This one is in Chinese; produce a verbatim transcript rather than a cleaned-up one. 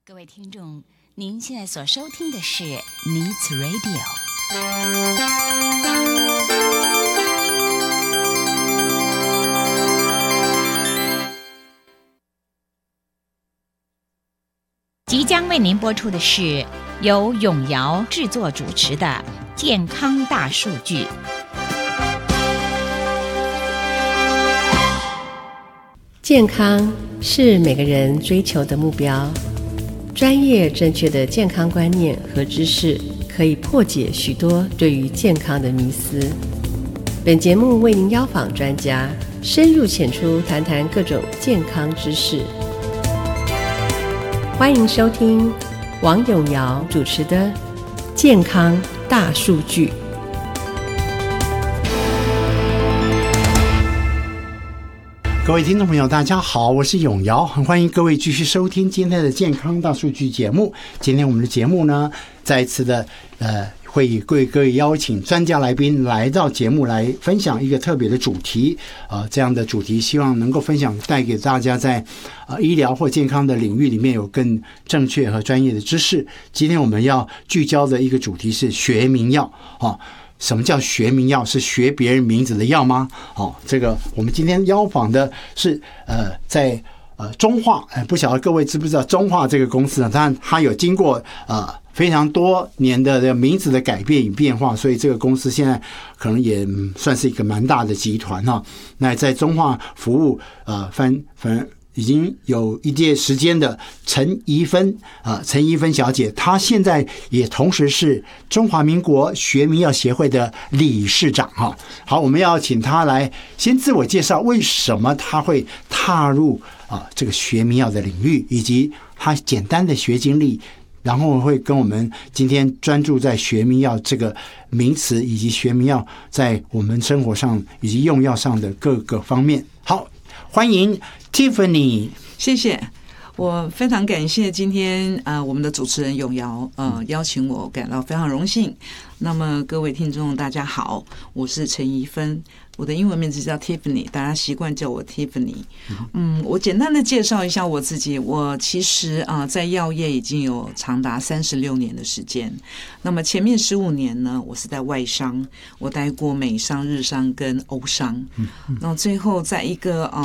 各位听众，您现在所收听的是 Needs Radio。即将为您播出的是由永瑶制作主持的《健康大数据》。 健康是每个人追求的目标，专业正确的健康观念和知识可以破解许多对于健康的迷思。本节目为您邀访专家，深入浅出谈谈各种健康知识。欢迎收听王永瑶主持的《健康大数据》。 各位听众朋友大家好，我是永瑶，很欢迎各位继续收听今天的健康大数据节目。今天我们的节目呢，再一次的呃，会以各位各位邀请专家来宾来到节目来分享一个特别的主题，呃，这样的主题希望能够分享带给大家在呃医疗或健康的领域里面有更正确和专业的知识。今天我们要聚焦的一个主题是学名药啊。什么叫学名药？是学别人名字的药吗？哦，这个我们今天邀访的是呃，在呃中化，哎，不晓得各位知不知道中化这个公司呢？当然它有经过呃非常多年的名字的改变与变化，所以这个公司现在可能也算是一个蛮大的集团哈。那在中化服务呃，反反。已经有一段时间的陈怡芬啊，陈怡芬小姐，她现在也同时是中华民国学名药协会的理事长哈。好，我们要请她来先自我介绍，为什么她会踏入啊这个学名药的领域，以及她简单的学经历，然后会跟我们今天专注在学名药这个名词，以及学名药在我们生活上以及用药上的各个方面。好，欢迎 Tiffany。 谢谢，我非常感谢今天呃我们的主持人永瑶呃邀请我，感到非常荣幸。那么各位听众大家好，我是陈怡芬，我的英文名字叫 Tiffany， 大家习惯叫我 Tiffany。 嗯，我简单的介绍一下我自己。我其实啊、呃、在药业已经有长达三十六年的时间。那么前面十五年呢，我是在外商，我待过美商、日商跟欧商。那最后在一个啊、